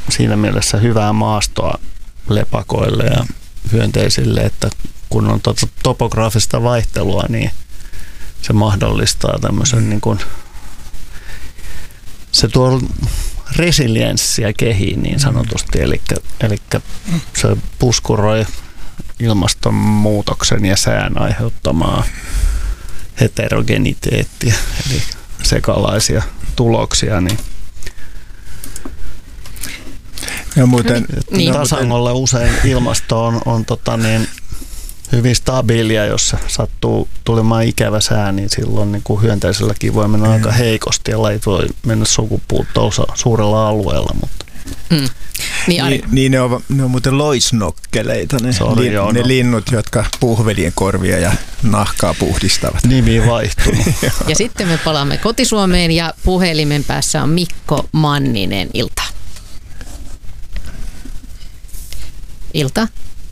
siinä mielessä hyvää maastoa lepakoille ja hyönteisille, että kun on topograafista vaihtelua, niin se mahdollistaa tämmöisen niin kuin, se tuo resilienssiä kehiin niin sanotusti, eli se puskuroi ilmastonmuutoksen ja sään aiheuttamaa heterogeniteettiä, eli sekalaisia tuloksia, niin ja muuten, tasangolle usein ilmasto on hyvin stabiilia, jos sattuu tulemaan ikävä sää, niin silloin niin kuin hyönteiselläkin voi mennä aika heikosti ja lajit voi mennä sukupuuttoon suurella alueella. Mutta. Niin ne on muuten loisnokkeleita, ne linnut, jotka puhvelien korvia ja nahkaa puhdistavat. Nimi vaihtunut. Ja sitten me palaamme kotisuomeen ja puhelimen päässä on Mikko Manninen. Ilta. Ilta.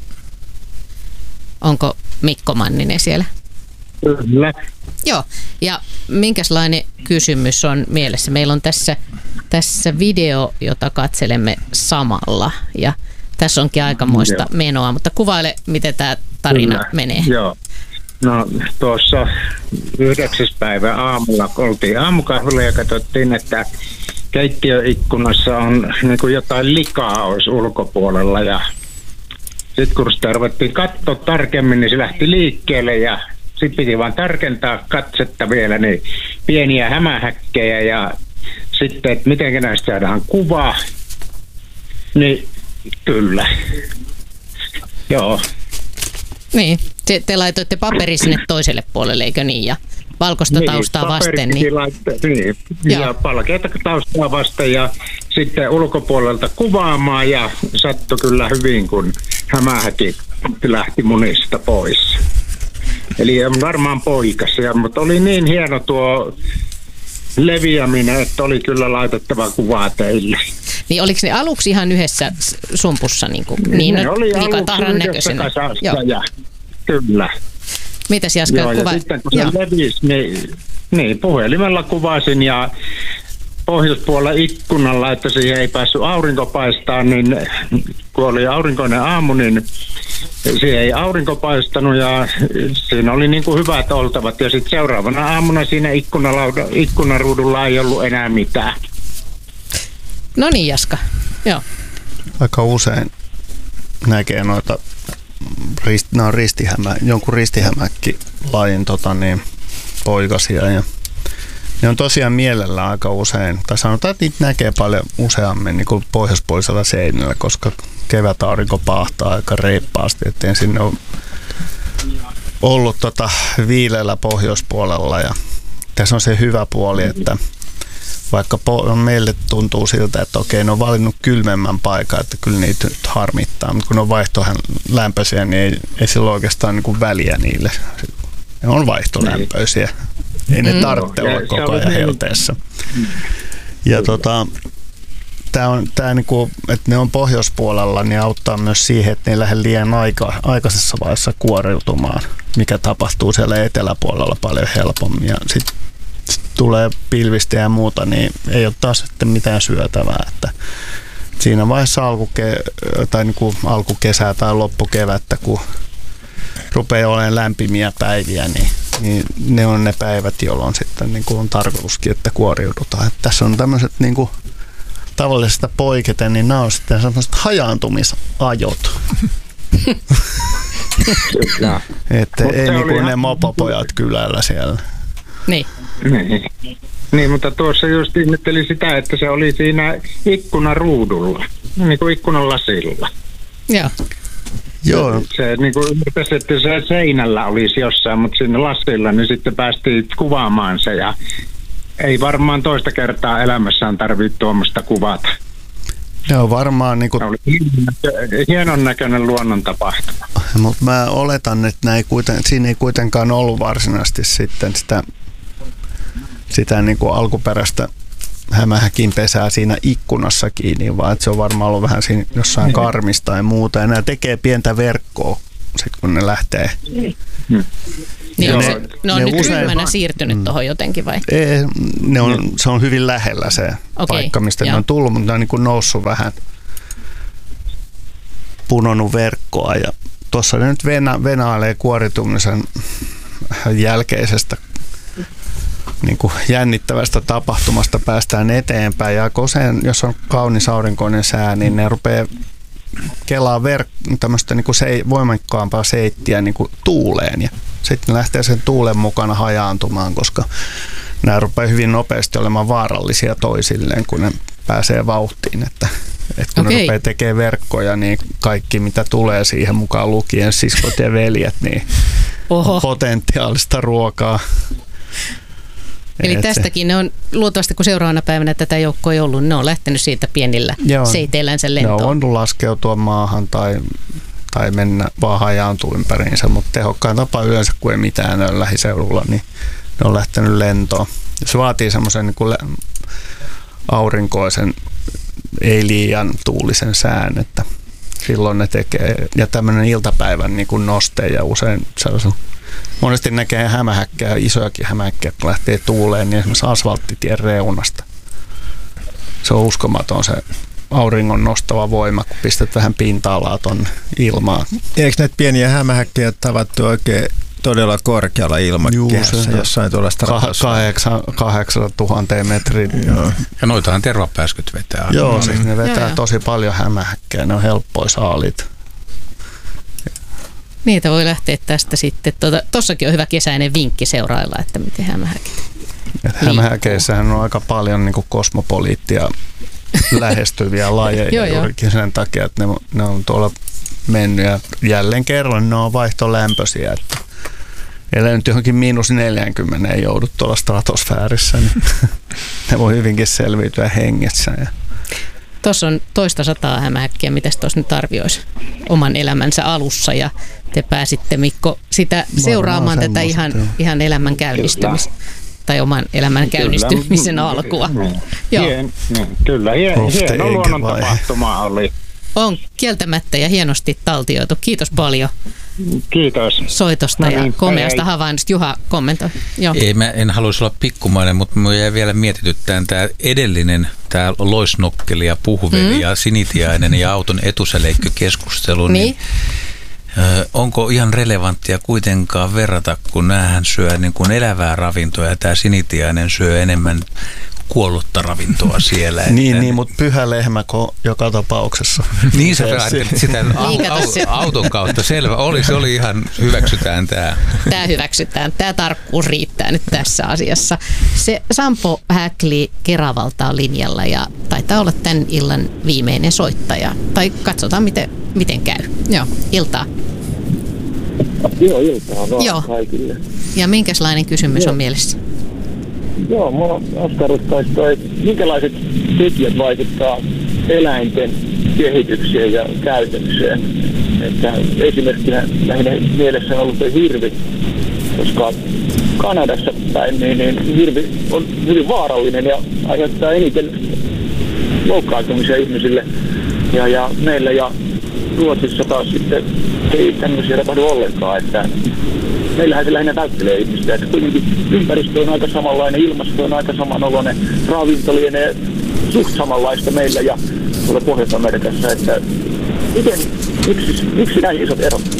Onko Mikko Manninen siellä? Kyllä. Joo, ja minkälainen kysymys on mielessä? Meillä on tässä video, jota katselemme samalla, ja tässä onkin aikamoista menoa, mutta kuvaile, miten tämä tarina menee. Joo. No tuossa 9. päivä aamulla oltiin aamukahvilla ja katsottiin, että keittiöikkunassa on niin kuin jotain likaa olisi ulkopuolella, ja sitten kun sitä ruvettiin katsoa tarkemmin, niin se lähti liikkeelle ja sitten piti vaan tarkentaa katsetta vielä, niin pieniä hämähäkkejä ja sitten, että miten näistä saadaan kuva, niin kyllä. Joo. Niin, te laitoitte paperi sinne toiselle puolelle, eikö niin? Ja valkoista taustaa vasten. Ja valkeata taustaa vasten ja sitten ulkopuolelta kuvaamaan ja sattui kyllä hyvin, kun hämähäkit lähti munista pois. Eli varmaan poikasia, mutta oli niin hieno tuo leviäminen, että oli kyllä laitettava kuvaa teille. Niin oliko ne aluksi ihan yhdessä sumpussa? Niin ne oli aluksi yhdessä kasassa ja kyllä. Mitäs Jaska kuvaat? Ja sitten kun se levisi, niin puhelimella kuvasin ja pohjoispuolella ikkunalla, että siihen ei päässyt aurinko paistaa, niin kun oli aurinkoinen aamu, niin siihen ei aurinko paistanut ja siinä oli niin kuin hyvät oltavat. Ja sitten seuraavana aamuna siinä ikkunaruudulla ei ollut enää mitään. No niin, Jaska. Joo. Aika usein näkee noita jonkun ristihämäkki lajin poikasia ja ne on tosiaan mielellään aika usein, tai sanotaan, että niitä näkee paljon useammin niin kuin pohjoispuolisella seinällä, koska kevätaurinko paahtaa aika reippaasti, ettei sinne ole ollut viileällä pohjoispuolella. Ja tässä on se hyvä puoli, että vaikka meille tuntuu siltä, että okei, ne on valinnut kylmemmän paikan, että kyllä niitä nyt harmittaa, mutta kun ne on vaihtolämpöisiä, niin ei sillä oikeastaan niin kuin väliä niille. Ne on vaihtolämpöisiä. Ei ne tarvitse olla koko ajan helteessä. Ja tää niinku, että ne on pohjoispuolella, niin auttaa myös siihen, että ne ei lähde liian aikaisessa vaiheessa kuoriutumaan, mikä tapahtuu siellä eteläpuolella paljon helpommin. Ja sitten tulee pilvistä ja muuta, niin ei ole taas sitten mitään syötävää. Että siinä vaiheessa alkukesää tai loppukevättä, kun rupeaa olemaan lämpimiä päiviä, niin ne on ne päivät, jolloin sitten niin kuin on tarkoituskin, että kuoriudutaan. Että tässä on tämmöiset niin kuin tavallisesta poiketen, niin nämä on sitten semmoiset hajaantumisajot. Että ei niin kuin ne mopopojat kylällä siellä. Niin. Niin, mutta tuossa just ihmettelin sitä, että se oli siinä ikkunaruudulla, niin kuin ikkunan lasilla. Joo. Se niin kuin ymmärtäisi, että se seinällä olisi jossain, mutta siinä lasilla niin sitten päästiin kuvaamaan se ja ei varmaan toista kertaa elämässään tarvitse tuommoista kuvata. Joo, varmaan niin kuin oli hienon näköinen luonnon tapahtuma. Mutta mä oletan, että siinä ei kuitenkaan ollut varsinaisesti sitten sitä niin kuin alkuperäistä hämähäkin pesää siinä ikkunassa kiinni, vaan että se on varmaan ollut vähän siinä jossain karmista tai muuta. Ja nämä tekee pientä verkkoa, sit kun ne lähtee. Niin ne on nyt ryhmänä siirtynyt tuohon jotenkin vai? Se on hyvin lähellä se paikka, mistä ne on tullut, mutta ne on niin kuin noussut vähän punonut verkkoa ja tuossa ne nyt venailee kuoritumisen jälkeisestä niin kuin jännittävästä tapahtumasta päästään eteenpäin ja usein, jos on kaunis aurinkoinen sää, niin ne rupeaa kelaa tämmöistä niin kuin voimakkaampaa seittiä niin kuin tuuleen ja sitten lähtee sen tuulen mukana hajaantumaan, koska nämä rupeaa hyvin nopeasti olemaan vaarallisia toisilleen, kun ne pääsee vauhtiin, että kun ne rupeaa tekemään verkkoja, niin kaikki mitä tulee siihen mukaan lukien siskot ja veljet, niin on potentiaalista ruokaa. Eli tästäkin ne on luultavasti, kun seuraavana päivänä tätä joukkoa ei ollut, ne on lähtenyt siitä pienillä seiteillänsä lentoon. Ne on voinut laskeutua maahan tai mennä vaan hajaantua ympäriinsä, mutta tehokkain tapa yleensä, kun ei mitään ole lähiseudulla, niin ne on lähtenyt lentoon. Se vaatii semmoisen niin kuin aurinkoisen, ei liian tuulisen sään, että silloin ne tekee, ja tämmöinen iltapäivän niin kuin noste ja usein sellaisen, monesti näkee hämähäkkejä, isojakin hämähäkkejä, kun lähtee tuuleen, niin esimerkiksi asfalttitien reunasta. Se on uskomaton se auringon nostava voima, kun pistät vähän pinta-alaa tuonne ilmaan. Eikö näitä pieniä hämähäkkejä tavattu oikein todella korkealla ilmakehässä jossain tuollaista 8000 metriä. Ja noitahan tervapääskyt vetää. Joo, siis ne vetää tosi paljon hämähäkkejä, ne on helppoja saalit. Niitä voi lähteä tästä sitten. Tossakin on hyvä kesäinen vinkki seurailla, että miten hämähäkit. Hämähäkeissähän on aika paljon niin kuin kosmopoliittia lähestyviä lajeja juurikin sen takia, että ne on tuolla mennyt ja jälleen kerran ne on vaihtolämpöisiä, että ellei nyt johonkin -40 ei joudu tuolla stratosfäärissä, niin ne voi hyvinkin selviytyä hengessä. Tuossa on toista 100 hämähäkkiä, mitäs tuossa nyt arvioisi oman elämänsä alussa ja te pääsitte, Mikko, sitä seuraamaan tätä ihan elämän käynnistymistä tai oman elämän käynnistymisen alkua. Kyllä, hieno luonnon tapahtuma oli. On kieltämättä ja hienosti taltioitu. Kiitos paljon. Kiitos. Soitosta ja komeasta havainnosta. Juha, kommentoi. Joo. Ei, mä en haluaisi olla pikkumainen, mutta mä jäi vielä mietityttään tämä edellinen, tämä loisnokkeli ja puhveli ja sinitiainen ja auton etusäleikkö-keskustelu. Niin. Onko ihan relevanttia kuitenkaan verrata, kun näähän syö niin kuin elävää ravintoa ja tämä sinitiainen syö enemmän kuollutta ravintoa siellä. niin, mutta pyhä lehmä joka tapauksessa. Niin sä ajattelit sitä auton kautta. Selvä, se oli ihan, hyväksytään tämä. Tämä hyväksytään. Tämä tarkkuus riittää nyt tässä asiassa. Se Sampo Häkli Keravalta on linjalla ja taitaa olla tämän illan viimeinen soittaja. Tai katsotaan, miten käy. Joo, iltaa. Joo, iltaa vaan kaikille. Ja minkälainen kysymys on mielessä? Joo, minua askarruttaisi toi, minkälaiset tekijät vaikuttaa eläinten kehitykseen ja käytökseen. Että esimerkkinä lähinnä mielessä on ollut hirvi, koska Kanadassa päin niin hirvi on hyvin vaarallinen ja aiheuttaa eniten loukkaantumisia ihmisille. Ja meillä ja Ruotsissa taas sitten ei tämmöisiä tapahdu ollenkaan, että meillähän se lähinnä välttelee ihmistä, että kuitenkin ympäristö on aika samanlainen, ilmasto on aika samanoloinen, ravinto lienee suht samanlaista meillä ja tuolla Pohjois-Amerikassa, että miksi näin isot erot?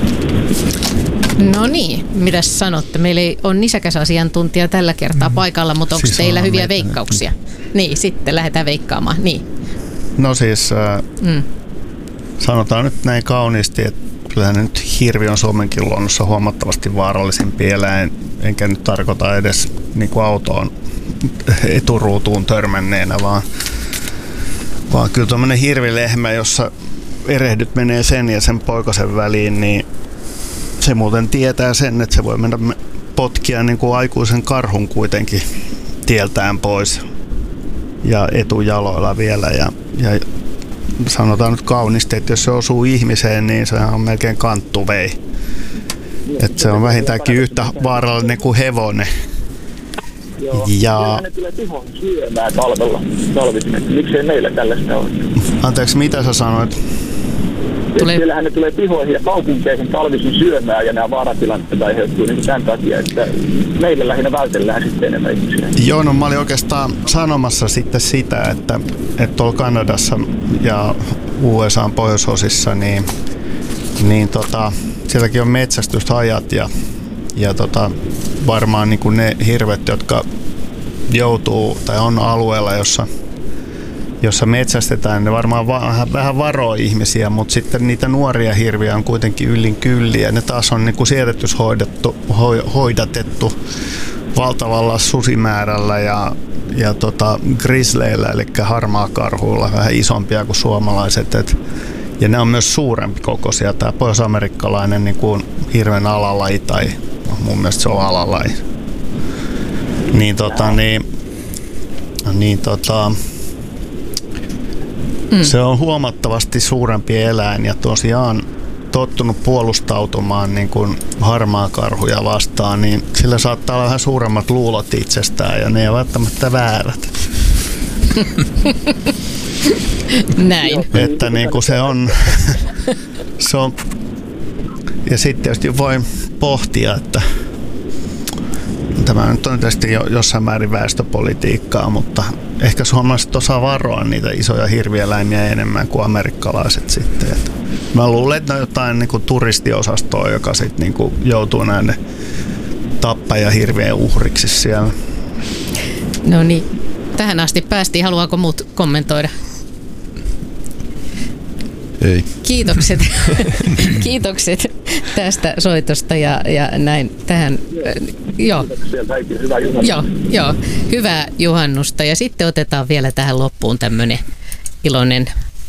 No niin, mitäs sanotte? Meillä ei ole nisäkäs asiantuntija tällä kertaa paikalla, mutta onko teillä hyviä veikkauksia? Niin, sitten lähdetään veikkaamaan. Niin. No siis sanotaan nyt näin kauniisti, että kyllähän nyt hirvi on Suomenkin luonnossa huomattavasti vaarallisempi eläin, enkä nyt tarkoita edes niin kuin autoon eturuutuun törmänneenä, vaan kyllä tuommoinen hirvilehmä, jossa erehdyt menee sen ja sen poikasen väliin, niin se muuten tietää sen, että se voi mennä potkia niin kuin aikuisen karhun kuitenkin tieltään pois ja etujaloilla vielä ja sanotaan nyt kauniisti, että jos se osuu ihmiseen, niin se on melkein kanttuvei. Että se on vähintäänkin yhtä vaarallinen kuin hevonen. Joo, ja ne tulee tuhon syömään talvisin, että miksei meillä tällaista ole. Anteeksi, mitä sä sanoit? Siellähän ne tulee pihoihin ja kaupunkeihin talvisin syömään ja nämä vaaratilanteet aiheutuu niin tämän takia, että meillä lähinnä vältellään sitten enemmän ihmisiä. Joo, no mä olin oikeastaan sanomassa sitten sitä, että tuolla Kanadassa ja USA:n pohjoisosissa, niin sielläkin on metsästysajat ja varmaan niin kuin ne hirvet, jotka joutuu tai on alueella, jossa metsästetään, ne varmaan vähän varoo ihmisiä, mutta sitten niitä nuoria hirviä on kuitenkin yllin kylliä. Ne taas on niin kuin hoidatettu valtavalla susimäärällä ja grizzleillä, eli harmaakarhuilla, vähän isompia kuin suomalaiset. Ja ne on myös suurempi kokoisia. Tämä pohjois-amerikkalainen niin hirven alalaji, tai mun mielestä se on alalaji. Se on huomattavasti suurempi eläin ja tosiaan tottunut puolustautumaan niin kuin harmaakarhuja vastaan, niin sillä saattaa olla vähän suuremmat luulot itsestään ja ne ei välttämättä väärät. Näin. Että niin kuin se on ja sitten tietysti voi pohtia, että tämä nyt on tietysti jossain määrin väestöpolitiikkaa, mutta ehkä suomalaiset osaa varoa niitä isoja hirvieläimiä enemmän kuin amerikkalaiset sitten. Mä luulen, että on jotain niin kuin turistiosastoa, joka sitten niin kuin joutuu näille tappajahirvien uhriksi siellä. No niin, tähän asti päästiin. Haluaako muut kommentoida? Ei. Kiitokset tästä soitosta ja näin tähän. Joo, hyvää juhannusta. Ja sitten otetaan vielä tähän loppuun tämmöinen iloinen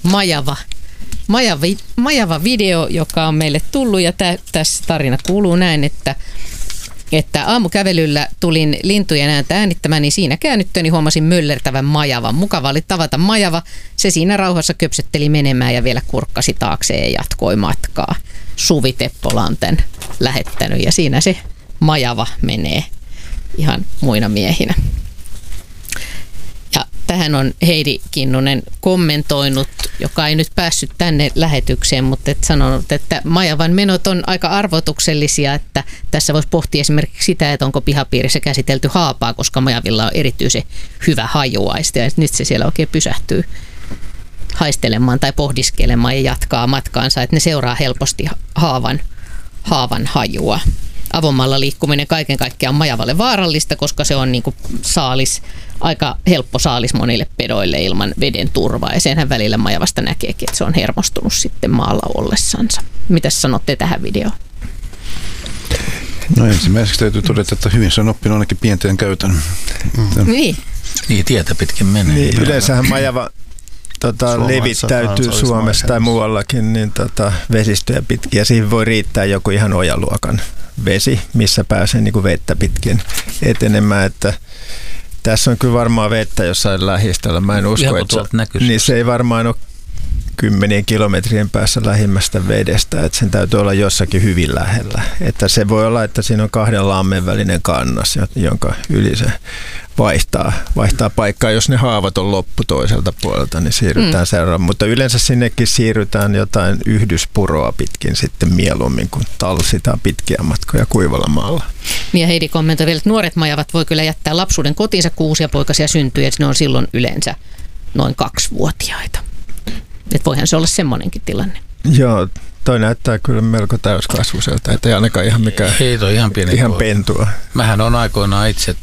majava video, joka on meille tullut. Ja tässä tarina kuuluu näin, että aamukävelyllä tulin lintujen ääntä äänittämään, niin siinä käännyttöni huomasin möllertävän majavan. Mukava oli tavata majava. Se siinä rauhassa köpsötteli menemään ja vielä kurkkasi taakseen ja jatkoi matkaa. Suvi Teppola on tämän lähettänyt ja siinä se majava menee ihan muina miehinä. Ja tähän on Heidi Kinnunen kommentoinut, joka ei nyt päässyt tänne lähetykseen, mutta sanonut, että majavan menot on aika arvotuksellisia, että tässä voisi pohtia esimerkiksi sitä, että onko pihapiirissä käsitelty haapaa, koska majavilla on erityisen hyvä hajuaiste ja nyt se siellä oikein pysähtyy haistelemaan tai pohdiskelemaan ja jatkaa matkaansa, että ne seuraa helposti haavan hajua. Avomaalla liikkuminen kaiken kaikkiaan on majavalle vaarallista, koska se on niin kuin aika helppo saalis monille pedoille ilman veden turvaa. Ja senhän välillä majavasta näkeekin, että se on hermostunut sitten maalla ollessansa. Mitäs sanotte tähän videoon? No ensimmäiseksi täytyy todeta, että hyvin se on oppinut ainakin pienten käytön. Niin, tietä pitkin menee. Niin, yleensähän majava levittäytyy Suomessa tai muuallakin niin vesistöjä pitkin ja siihen voi riittää joku ihan ojaluokan vesi, missä pääsee niin kuin vettä pitkin etenemään, että tässä on kyllä varmaan vettä jossain lähistöllä. Mä en usko, että niin se ei varmaan ole 10 kilometrien päässä lähimmästä vedestä, että sen täytyy olla jossakin hyvin lähellä. Että se voi olla, että siinä on 2 lammen välinen kannas, jonka yli se vaihtaa paikkaa. Jos ne haavat on loppu toiselta puolelta, niin siirrytään seuraavaan. Mutta yleensä sinnekin siirrytään jotain yhdyspuroa pitkin sitten mieluummin, kun talsitaan pitkiä matkoja kuivalla maalla. Ja Heidi kommentoi vielä, että nuoret majavat voi kyllä jättää lapsuuden kotiinsa, kun uusia poikasia syntyy, että ne on silloin yleensä noin 2-vuotiaita. Että voihan se olla semmoinenkin tilanne. Joo, toi näyttää kyllä melko täyskasvuiselta, että ei ainakaan ihan mikään ihan pentua. Mähän on aikoinaan itse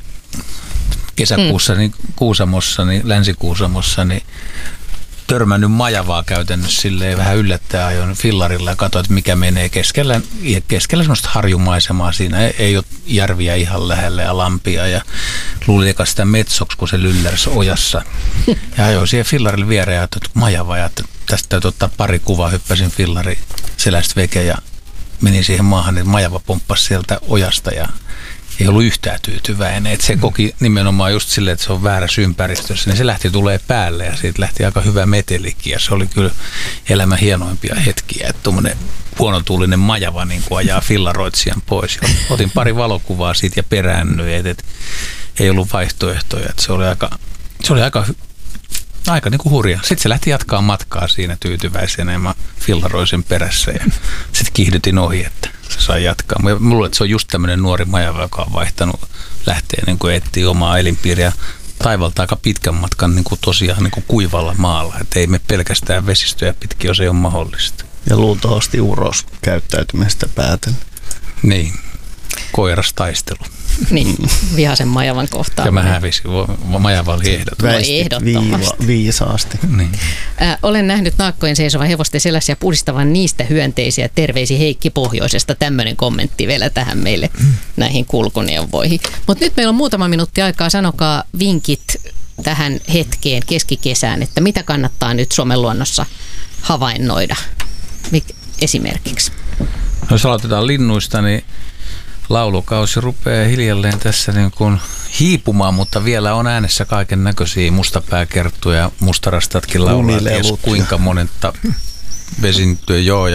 kesäkuussa niin Kuusamossa, niin Länsi-Kuusamossa, niin törmännyt majavaa käytännössä silleen vähän yllättäen ajoin fillarilla ja katsoin, että mikä menee keskellä semmoista harjumaisemaa. Siinä ei ole järviä ihan lähellä ja lampia ja luulin eka sitä metsoksi, kun se lyllärsi ojassa. Ja ajoin siihen fillarille viereen ja ajattelin, että majava ja että tästä täytyy ottaa pari kuvaa, hyppäsin fillari selästä veke ja menin siihen maahan, niin majava pomppasi sieltä ojasta ja ei ollut yhtään tyytyväinen. Että se koki nimenomaan just silleen, että se on väärässä ympäristössä, niin se lähti tulee päälle ja siitä lähti aika hyvä metelikin ja se oli kyllä elämän hienoimpia hetkiä, että tuommoinen huonotuulinen majava niin kuin ajaa fillaroitsijan pois. Otin pari valokuvaa siitä ja peräännyin, että ei ollut vaihtoehtoja, että se oli aika niin kuin hurja. Sitten se lähti jatkaa matkaa siinä tyytyväisenä ja mä fillaroin sen perässä ja sitten kiihdytin ohi, että se sai jatkaa. Mä luulen, että se on just tämmöinen nuori majava, joka on vaihtanut, lähtee niin kuin etsii omaa elinpiiriä taivalta aika pitkän matkan niin kuin tosiaan niin kuin kuivalla maalla. Että ei me pelkästään vesistöjä pitkin, jos ei ole mahdollista. Ja luultavasti uros käyttäytymisestä päätellä. Niin, koirastaistelu. Niin, vihaisen Majavan kohtaan. Ja mä hävisin, Majava oli ehdoton. Ehdottomasti. Viisaasti. Niin. Olen nähnyt naakkojen seisovan hevosten selässä ja puhdistavan niistä hyönteisiä. Terveisi Heikki Pohjoisesta. Tämmöinen kommentti vielä tähän meille näihin kulkuneuvoihin. Mutta nyt meillä on muutama minuutti aikaa. Sanokaa vinkit tähän hetkeen keskikesään, että mitä kannattaa nyt Suomen luonnossa havainnoida esimerkiksi. Jos aloitetaan linnuista, niin laulukausi rupeaa hiljalleen tässä niin kuin hiipumaan, mutta vielä on äänessä kaiken näköisiä mustapääkerttuja, mustarastatkin laulaa, ties kuinka monetta vesintyä, joo.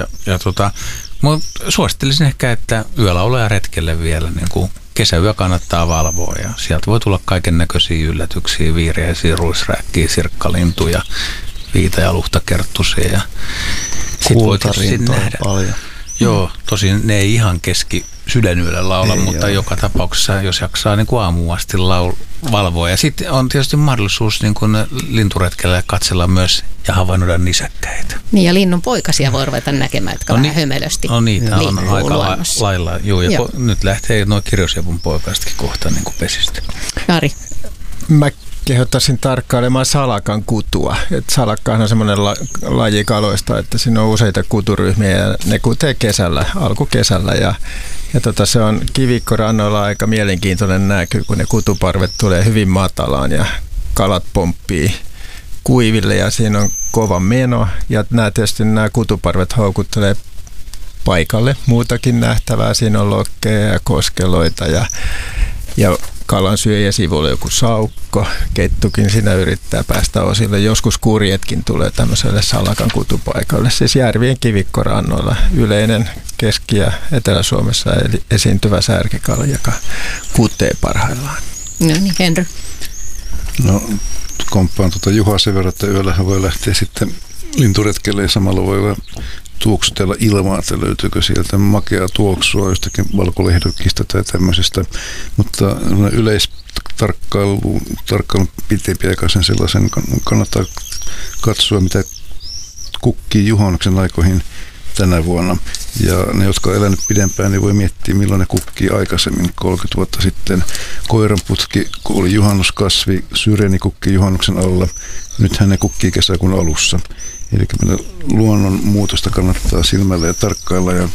Suosittelisin ehkä, että yölauleja retkelle vielä, niin kuin kesäyö kannattaa valvoa ja sieltä voi tulla kaiken näköisiä yllätyksiä, viiriäisiä, ruisräkkiä, sirkkalintuja, viita- ja luhtakerttusia. Kultarintoja paljon. Joo, tosin ne ei ihan sydänyöllä laula, mutta joka tapauksessa, jos jaksaa niin kuin aamuun asti valvoa. Ja sitten on tietysti mahdollisuus niin kuin linturetkellä katsella myös ja havainnoida nisäkkäitä. Niin, ja linnun poikasia voi ruveta näkemään, jotka vähän hömelösti. No niitä on aika lailla. Joo, ja nyt lähtee nuo kirjosjavun poikaisetkin kohta niin kuin pesistä. Jari. Mä kehottaisin tarkkailemaan salakan kutua. Salakkahan on semmoinen laji kaloista, että siinä on useita kuturyhmiä ja ne kutee alkukesällä. Ja se on kivikkorannoilla aika mielenkiintoinen näky, kun ne kutuparvet tulee hyvin matalaan ja kalat pomppii kuiville ja siinä on kova meno. Ja nämä kutuparvet houkuttelee paikalle muutakin nähtävää. Siinä on lokkeja ja koskeloita ja kalansyöjä sivulla joku saukko, kettukin siinä yrittää päästä osille. Joskus kurjetkin tulee tämmöiselle salakan kutupaikalle. Siis järvien kivikkorannoilla yleinen Keski- ja Etelä-Suomessa esiintyvä särkikala, joka kutee parhaillaan. No niin, Henry. No, komppaan Juhaa sen verran, että yöllähän voi lähteä sitten linturetkelle ja samalla voi tuoksutella ilmaa, että löytyykö sieltä makeaa tuoksua jostakin valkolehdokista tai tämmöisestä, mutta yleistarkkailun pitempiaikaisen sellaisen kannattaa katsoa, mitä kukkii juhannuksen aikoihin tänä vuonna. Ja ne, jotka on elänyt pidempään, niin voi miettiä, milloin ne kukkii aikaisemmin. 30 vuotta sitten koiranputki, kun oli juhannuskasvi, syreeni kukkii juhannuksen alla. Nythän ne kukkii kesäkuun alussa. Eli luonnon muutosta kannattaa silmällä ja tarkkailla ja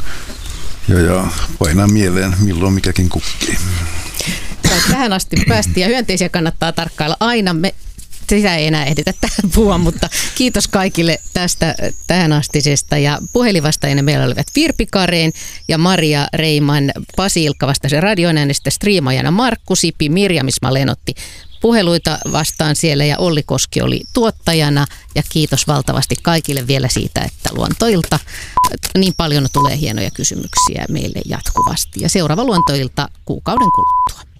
painaa mieleen, milloin mikäkin kukkii. Tähän asti päästiin ja hyönteisiä kannattaa tarkkailla aina. Sitä ei enää ehditä tähän puhua, mutta kiitos kaikille tästä tähänastisesta. Ja puhelinvastaajina meillä olivat Virpi Kareen ja Maria Reiman, Pasi Ilkka vastasi radioäänestä, striimaajana Markku Sipi, Mirjam Ismail otti puheluita vastaan siellä ja Olli Koski oli tuottajana. Ja kiitos valtavasti kaikille vielä siitä, että Luontoilta niin paljon tulee hienoja kysymyksiä meille jatkuvasti. Ja seuraava Luontoilta kuukauden kuluttua.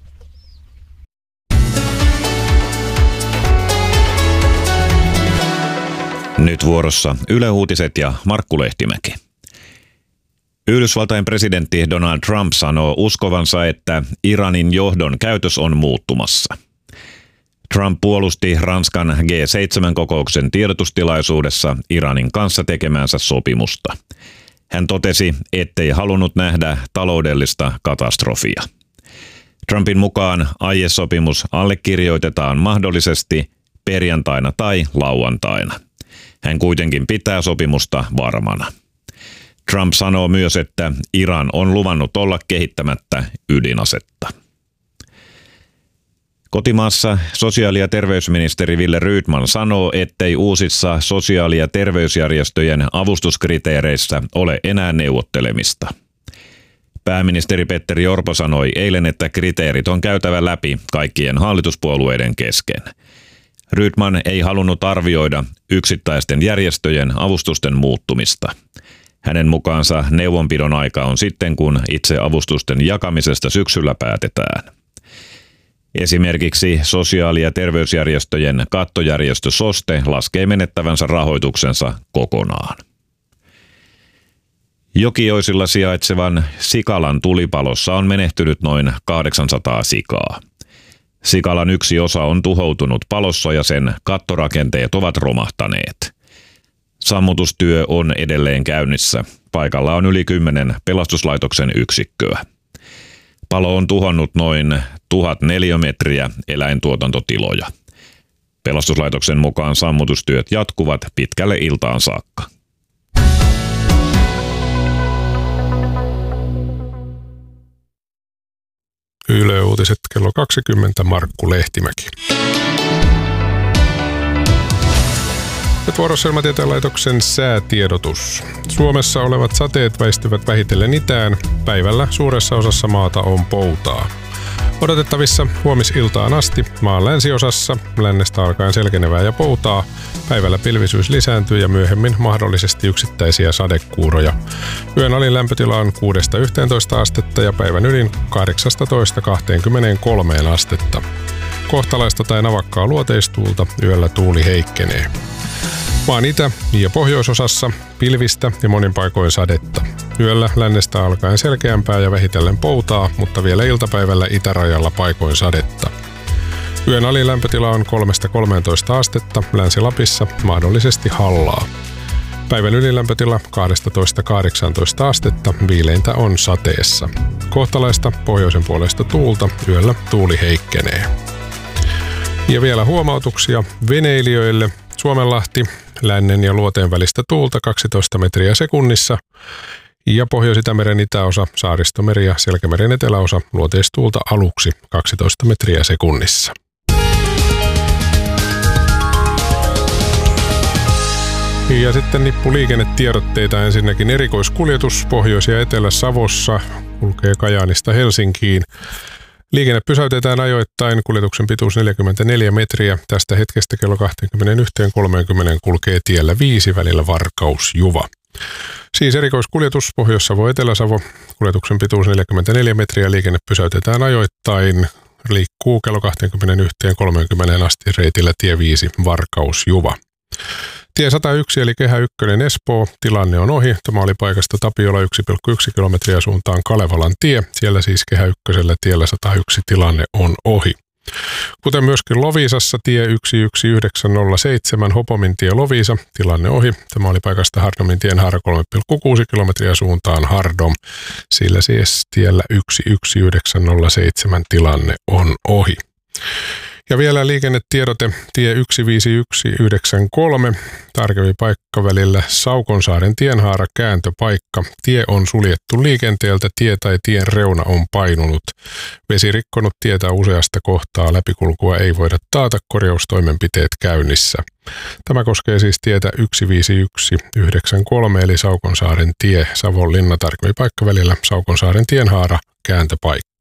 Nyt vuorossa Yle Uutiset ja Markku Lehtimäki. Yhdysvaltain presidentti Donald Trump sanoo uskovansa, että Iranin johdon käytös on muuttumassa. Trump puolusti Ranskan G7-kokouksen tiedotustilaisuudessa Iranin kanssa tekemäänsä sopimusta. Hän totesi, ettei halunnut nähdä taloudellista katastrofia. Trumpin mukaan aiesopimus allekirjoitetaan mahdollisesti perjantaina tai lauantaina. Hän kuitenkin pitää sopimusta varmana. Trump sanoo myös, että Iran on luvannut olla kehittämättä ydinasetta. Kotimaassa sosiaali- ja terveysministeri Wille Rydman sanoo, ettei uusissa sosiaali- ja terveysjärjestöjen avustuskriteereissä ole enää neuvottelemista. Pääministeri Petteri Orpo sanoi eilen, että kriteerit on käytävä läpi kaikkien hallituspuolueiden kesken. Rydman ei halunnut arvioida yksittäisten järjestöjen avustusten muuttumista. Hänen mukaansa neuvonpidon aika on sitten, kun itse avustusten jakamisesta syksyllä päätetään. Esimerkiksi sosiaali- ja terveysjärjestöjen kattojärjestö SOSTE laskee menettävänsä rahoituksensa kokonaan. Jokioisilla sijaitsevan Sikalan tulipalossa on menehtynyt noin 800 sikaa. Sikalan yksi osa on tuhoutunut palossa ja sen kattorakenteet ovat romahtaneet. Sammutustyö on edelleen käynnissä. Paikalla on yli 10 pelastuslaitoksen yksikköä. Palo on tuhannut noin 1000 neliömetriä eläintuotantotiloja. Pelastuslaitoksen mukaan sammutustyöt jatkuvat pitkälle iltaan saakka. Yle Uutiset kello 20, Markku Lehtimäki. Nyt vuorossa Ilmatieteen laitoksen säätiedotus. Suomessa olevat sateet väistyvät vähitellen itään. Päivällä suuressa osassa maata on poutaa. Odotettavissa huomisiltaan asti maan länsiosassa lännestä alkaen selkenevää ja poutaa. Päivällä pilvisyys lisääntyy ja myöhemmin mahdollisesti yksittäisiä sadekuuroja. Yön alin lämpötila on 6-11 astetta ja päivän ylin 18-23 astetta. Kohtalaista tai navakkaa luoteistuulta, yöllä tuuli heikkenee. Maan itä- ja pohjoisosassa pilvistä ja monin paikoin sadetta. Yöllä lännestä alkaen selkeämpää ja vähitellen poutaa, mutta vielä iltapäivällä itärajalla paikoin sadetta. Yön alin lämpötila on 3-13 astetta, Länsi-Lapissa mahdollisesti hallaa. Päivän ylilämpötila 12-18 astetta, viileintä on sateessa. Kohtalaista pohjoisen puolesta tuulta, yöllä tuuli heikkenee. Ja vielä huomautuksia veneilijöille. Suomenlahti, lännen ja luoteen välistä tuulta 12 metriä sekunnissa. Ja Pohjois-Itämeren itäosa, Saaristomeri ja Selkämeren eteläosa, luoteistuulta aluksi 12 metriä sekunnissa. Ja sitten nippu liikennetiedotteita. Ensinnäkin erikoiskuljetus Pohjois- ja Etelä-Savossa kulkee Kajaanista Helsinkiin. Liikenne pysäytetään ajoittain, kuljetuksen pituus 44 metriä. Tästä hetkestä kello 21.30 kulkee tiellä 5 välillä Varkaus-Juva. Siis erikoiskuljetus Pohjois-Savo, Etelä-Savo, kuljetuksen pituus 44 metriä, liikenne pysäytetään ajoittain, liikkuu kello 21.30 asti reitillä tie 5 Varkaus-Juva. Tie 101 eli Kehä 1 Espoo, tilanne on ohi. Tämä oli paikasta Tapiola 1,1 kilometriä suuntaan Kalevalan tie. Siellä siis Kehä 1 tiellä 101 tilanne on ohi. Kuten myöskin Loviisassa tie 11907 Hopomin tie Loviisa, tilanne ohi. Tämä oli paikasta Hardomin tienhaara 3,6 kilometriä suuntaan Hardom. Sillä siis tiellä 11907 tilanne on ohi. Ja vielä liikennetiedote, tie 15193, tarkempi paikka välillä Saukonsaaren tienhaara kääntöpaikka. Tie on suljettu liikenteeltä, tie tai tien reuna on painunut. Vesi rikkonut tietä useasta kohtaa, läpikulkua ei voida taata, korjaustoimenpiteet käynnissä. Tämä koskee siis tietä 15193 eli Saukonsaaren tie, Savonlinna, tarkempi paikka välillä Saukonsaaren tienhaara kääntöpaikka.